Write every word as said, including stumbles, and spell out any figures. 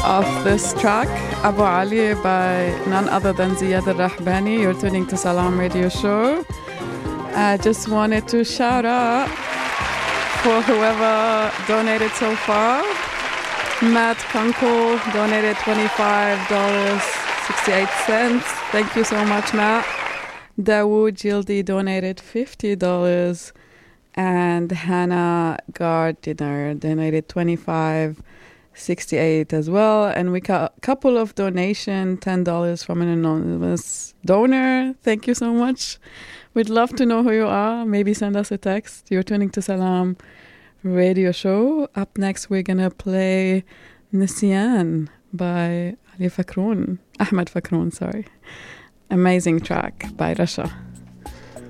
of this track, Abu Ali, by none other than Ziyad Al-Rahbani. You're tuning to Salam Radio Show. I just wanted to shout out for whoever donated so far. Matt Kunkel donated twenty-five dollars and sixty-eight cents. Thank you so much, Matt. Dawood Jildi donated fifty dollars. And Hannah Gardiner donated twenty-five dollars and sixty-eight cents as well. And we got a couple of donations, ten dollars from an anonymous donor. Thank you so much. We'd love to know who you are. Maybe send us a text. You're tuning to Salam Radio Show. Up next, we're going to play Nisyan by Ali Fakroun. Ahmed Fakroun, sorry. Amazing track by Rasha.